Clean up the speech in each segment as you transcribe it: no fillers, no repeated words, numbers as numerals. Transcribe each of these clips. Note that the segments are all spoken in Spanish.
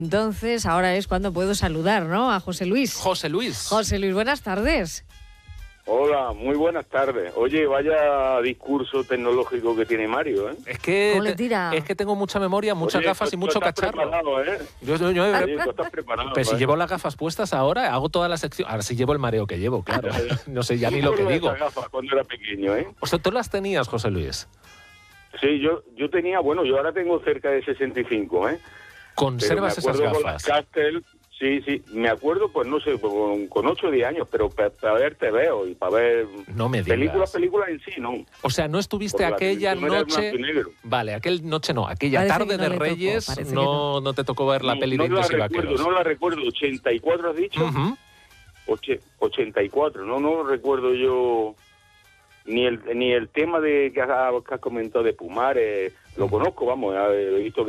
Entonces, ahora es cuando puedo saludar, ¿no? A José Luis. José Luis. José Luis, buenas tardes. Hola, muy buenas tardes. Oye, vaya discurso tecnológico que tiene Mario, ¿eh? ¿Cómo le tira? Es que tengo mucha memoria, muchas gafas y mucho cacharro. Preparado, ¿eh? Yo, Oye, tú estás preparado. pero si llevo las gafas puestas ahora, hago toda la sección. Ahora sí llevo el mareo que llevo, claro. No sé ya ni lo que digo. Gafas cuando era pequeño, ¿eh? O sea, ¿tú las tenías, José Luis? Sí, yo tenía, bueno, yo ahora tengo cerca de 65, ¿eh? ¿Conservas esas Con gafas? las Castel, sí, me acuerdo, pues no sé, con 8 o 10 años, pero para ver TVO y para ver No me digas. películas en sí, ¿no? O sea, no estuviste Porque la aquella televisión era noche... blanco y negro. Vale, aquella noche no, aquella Parece tarde que no de le tocó, Reyes parece que no te tocó ver la peli de Indios y Vaqueros. No la recuerdo, 84 has dicho. Ujú. 84, no recuerdo yo ni el tema de que has comentado de Pumares, lo conozco, vamos, he visto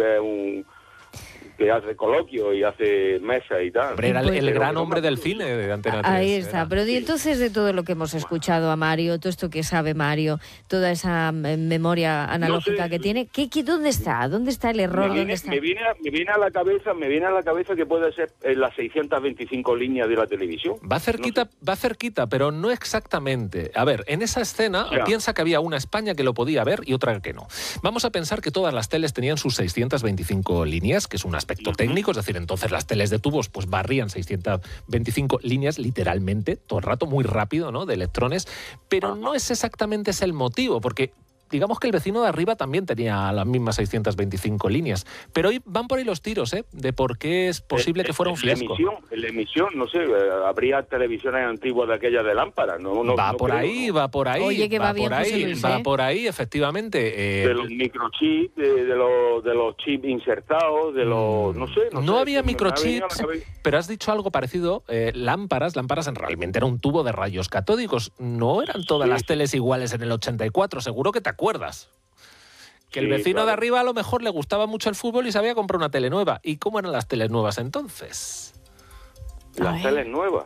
que hace coloquio y hace mesa y tal. Hombre, era el gran hombre del cine de Antena 3. Ahí está, pero y entonces de todo lo que hemos escuchado a Mario, todo esto que sabe Mario, toda esa memoria analógica que tiene, ¿dónde está? ¿Dónde está el error? Me viene a la cabeza que puede ser las 625 líneas de la televisión. Va cerquita, pero no exactamente. A ver, en esa escena piensa que había una España que lo podía ver y otra que no. Vamos a pensar que todas las teles tenían sus 625 líneas, que es un aspecto técnico, es decir, entonces las teles de tubos pues barrían 625 líneas literalmente, todo el rato, muy rápido, ¿no?, de electrones, pero no es exactamente ese el motivo, porque digamos que el vecino de arriba también tenía las mismas 625 líneas, pero hoy van por ahí los tiros, ¿eh?, de por qué es posible que fuera un fiasco. La emisión, no sé, habría televisiones antiguas de aquellas de lámpara, va por ahí. Oye, que va bien, José Luis, va por ahí, efectivamente. De los microchips, de los chips insertados, de los, no sé. No había microchips, pero has dicho algo parecido, lámparas realmente era un tubo de rayos catódicos, no eran todas las teles iguales en el 84, seguro que te acuerdas. Que el vecino de arriba a lo mejor le gustaba mucho el fútbol y sabía comprar una tele nueva. ¿Y cómo eran las teles nuevas entonces? Las teles nuevas.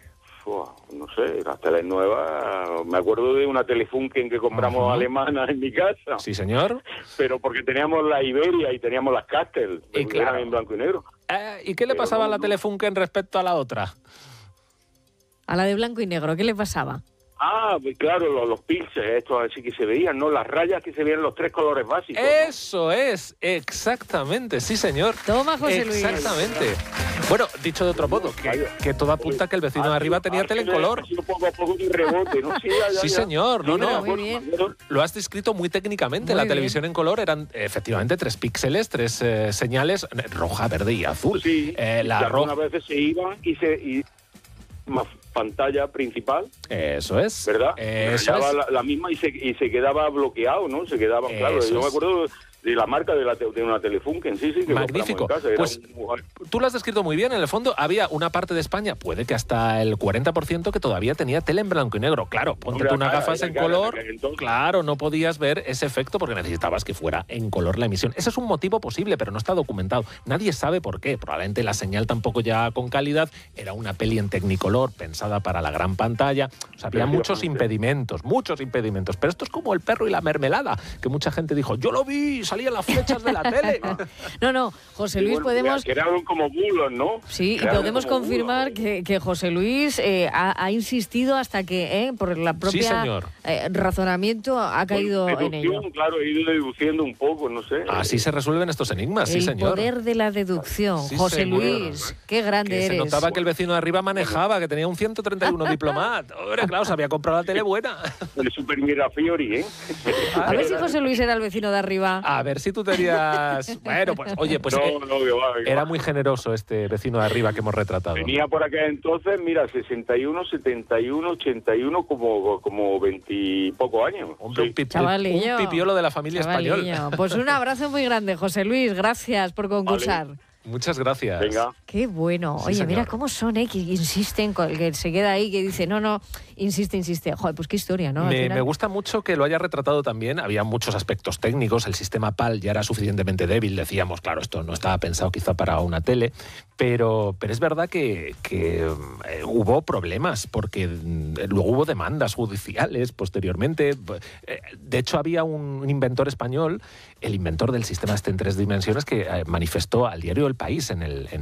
No sé, las teles nuevas... Me acuerdo de una Telefunken que compramos alemana en mi casa. Sí, señor. Pero porque teníamos la Iberia y teníamos las Castel. Y claro. Eran en blanco y negro. ¿Y qué le pasaba a la Telefunken respecto a la otra? A la de blanco y negro, ¿qué le pasaba? Pues claro, los píxeles, estos así que se veían, ¿no? Las rayas que se veían, los 3 colores básicos. Eso es, exactamente, sí, señor. Toma, José Luis. Exactamente. Bueno, dicho de otro modo, que todo apunta que el vecino de arriba tenía tele en color. Poco a poco de rebote, ¿no? Sí, señor, no. Muy bien. Lo has descrito muy técnicamente. Muy la bien. televisión en color eran efectivamente 3 píxeles, 3 señales, roja, verde y azul. Sí, la roja. Algunas veces se iban y más pantalla principal. Eso es. ¿Verdad? Eso es. La misma y se quedaba bloqueado, ¿no? Se quedaba, claro. Yo me acuerdo de la marca de una Telefunken, sí, que magnífico. En casa. Pues tú lo has descrito muy bien. En el fondo había una parte de España, puede que hasta el 40%, que todavía tenía tele en blanco y negro. Claro, ponte tú unas gafas en color, claro, no podías ver ese efecto porque necesitabas que fuera en color la emisión. Ese es un motivo posible, pero no está documentado. Nadie sabe por qué. Probablemente la señal tampoco ya con calidad. Era una peli en Technicolor pensada para la gran pantalla. O sea, había muchos impedimentos. Pero esto es como el perro y la mermelada, que mucha gente dijo, yo lo vi, salían las flechas de la tele. No, José Luis, podemos... Que eran como bulos, ¿no? Sí, y podemos confirmar que José Luis ha insistido hasta que, por la propia sí, señor. Razonamiento, ha caído en ello. Claro, he ido deduciendo un poco, no sé. Así se resuelven estos enigmas, sí, señor. El poder de la deducción. Sí, José señor. Luis, qué grande eres. Se notaba que el vecino de arriba manejaba, que tenía un 131 diplomat. Hombre, claro, se había comprado la tele buena. El Super Mirafiori, ¿eh? A ver si José Luis era el vecino de arriba. A ver si tú tenías... Bueno, pues oye, pues era muy generoso este vecino de arriba que hemos retratado. Tenía por acá entonces, mira, 61, 71, 81, como 20 y pocos años. Hombre, sí. Un pipiolo de la familia española. Pues un abrazo muy grande, José Luis. Gracias por concursar. Vale. Muchas gracias. Venga. Qué bueno. Sí, oye, señor. Mira cómo son, que insisten, que se queda ahí, que dice, no, insiste. Joder, pues qué historia, ¿no? Me gusta mucho que lo haya retratado también. Había muchos aspectos técnicos. El sistema PAL ya era suficientemente débil. Decíamos, claro, esto no estaba pensado quizá para una tele. Pero es verdad que hubo problemas, porque luego hubo demandas judiciales posteriormente. De hecho, había un inventor español, el inventor del sistema este en 3 dimensiones, que manifestó al diario El País en